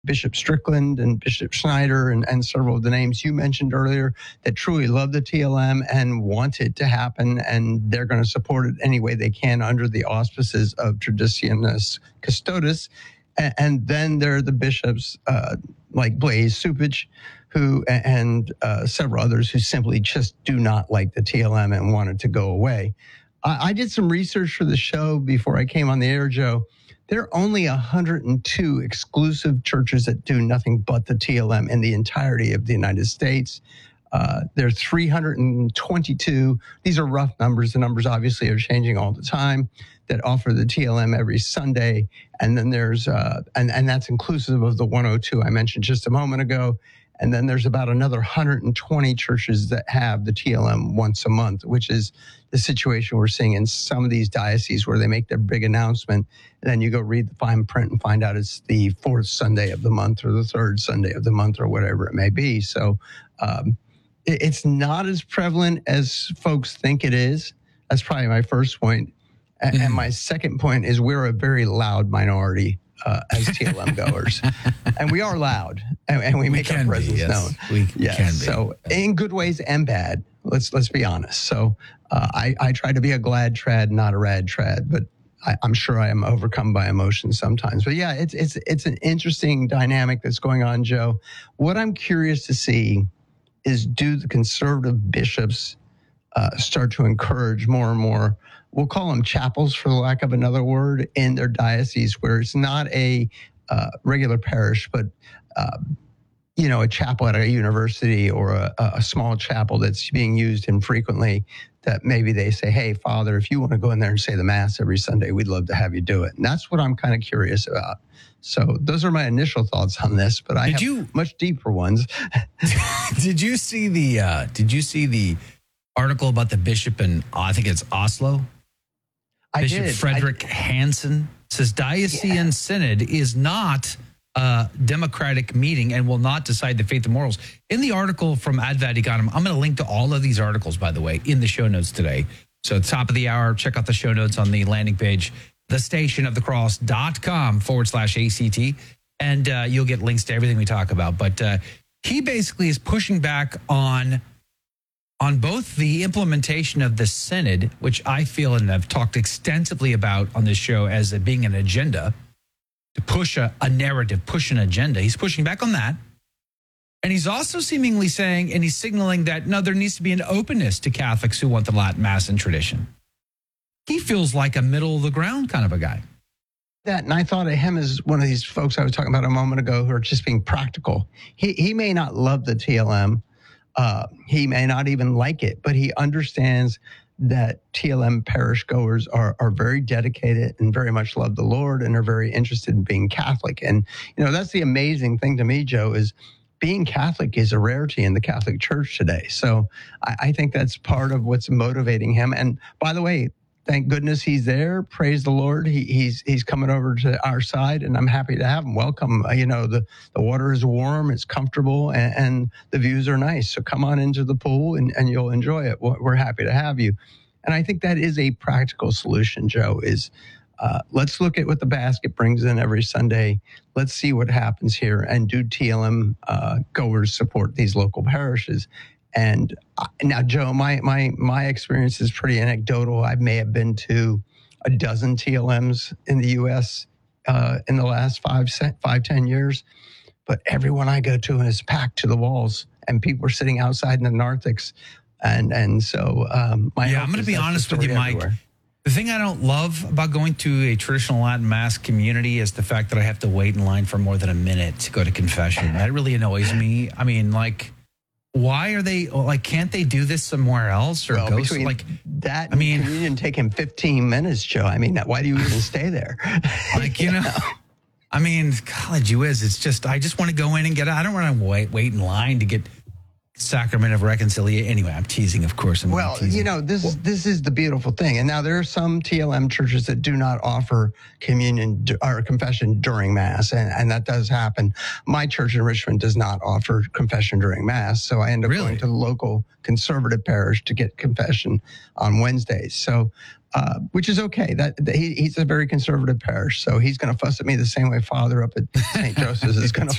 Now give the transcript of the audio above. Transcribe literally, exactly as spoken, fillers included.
Bishop Strickland and Bishop Schneider and, and several of the names you mentioned earlier that truly love the T L M and want it to happen, and they're going to support it any way they can under the auspices of Traditionis Custodes. And, and then there are the bishops uh, like Blaise Cupich, who and uh, several others who simply just do not like the T L M and want it to go away. I, I did some research for the show before I came on the air, Joe. There are only one hundred two exclusive churches that do nothing but the T L M in the entirety of the United States. Uh, there are three hundred twenty-two. These are rough numbers. The numbers obviously are changing all the time, that offer the T L M every Sunday. And then there's, uh, and, and that's inclusive of the one oh two I mentioned just a moment ago. And then there's about another one hundred twenty churches that have the T L M once a month, which is the situation we're seeing in some of these dioceses where they make their big announcement. And then you go read the fine print and find out it's the fourth Sunday of the month or the third Sunday of the month or whatever it may be. So um, it, it's not as prevalent as folks think it is. That's probably my first point. And, mm-hmm. and my second point is we're a very loud minority Uh, as T L M goers, and we are loud, and, and we, we make our presence be, yes. known. We yes. can be. So in good ways and bad. Let's let's be honest. So uh, I I try to be a glad trad, not a rad trad, but I, I'm sure I am overcome by emotion sometimes. But yeah, it's it's it's an interesting dynamic that's going on, Joe. What I'm curious to see is, do the conservative bishops uh, start to encourage more and more, we'll call them chapels for the lack of another word, in their diocese, where it's not a uh, regular parish, but, uh, you know, a chapel at a university or a, a small chapel that's being used infrequently, that maybe they say, hey, Father, if you want to go in there and say the Mass every Sunday, we'd love to have you do it. And that's what I'm kind of curious about. So those are my initial thoughts on this, but I did have you, much deeper ones. Did you see the, uh, did you see the article about the bishop in, I think it's Oslo? I Bishop did. Frederick I, Hansen says Diocesan yeah. Synod is not a democratic meeting and will not decide the faith and morals. In the article from Ad Vaticanum, I'm going to link to all of these articles, by the way, in the show notes today. So top of the hour, check out the show notes on the landing page, thestationofthecross.com forward slash ACT, and uh, you'll get links to everything we talk about. But uh, he basically is pushing back on on both the implementation of the synod, which I feel and I've talked extensively about on this show as it being an agenda, to push a, a narrative, push an agenda. He's pushing back on that. And he's also seemingly saying, and he's signaling that, no, there needs to be an openness to Catholics who want the Latin Mass and tradition. He feels like a middle of the ground kind of a guy. That, and I thought of him as one of these folks I was talking about a moment ago who are just being practical. He, he may not love the T L M. Uh, he may not even like it, but he understands that T L M parish goers are are very dedicated and very much love the Lord and are very interested in being Catholic. And, you know, that's the amazing thing to me, Joe, is being Catholic is a rarity in the Catholic Church today. So I, I think that's part of what's motivating him. And by the way, thank goodness he's there. Praise the Lord. He, he's he's coming over to our side, and I'm happy to have him. Welcome. Uh, you know, the, the water is warm, it's comfortable, and, and the views are nice. So come on into the pool, and, and you'll enjoy it. We're happy to have you. And I think that is a practical solution, Joe, is uh, let's look at what the basket brings in every Sunday. Let's see what happens here. And do T L M uh, goers support these local parishes? And now, Joe, my my my experience is pretty anecdotal. I may have been to a dozen T L Ms in the U S uh, in the last five, five, ten years, but everyone I go to is packed to the walls, and people are sitting outside in the narthex. And and so, um, my yeah, I'm going to be honest with you, Mike. Everywhere. The thing I don't love about going to a traditional Latin Mass community is the fact that I have to wait in line for more than a minute to go to confession. That really annoys me. I mean, like, why are they like? Can't they do this somewhere else or well, go between like that? I mean, communion taking fifteen minutes, Joe. I mean, why do you even stay there? Like you know, I mean, college you is. It's just I just want to go in and get. I don't want to wait wait in line to get sacrament of reconciliation. Anyway, I'm teasing, of course. I'm well, teasing. you know, this well, this is the beautiful thing. And now there are some T L M churches that do not offer communion or confession during Mass, and, and that does happen. My church in Richmond does not offer confession during Mass, so I end up really? going to the local conservative parish to get confession on Wednesdays. So uh, which is okay. That, that he, he's a very conservative parish, so he's going to fuss at me the same way Father up at Saint Joseph's is going to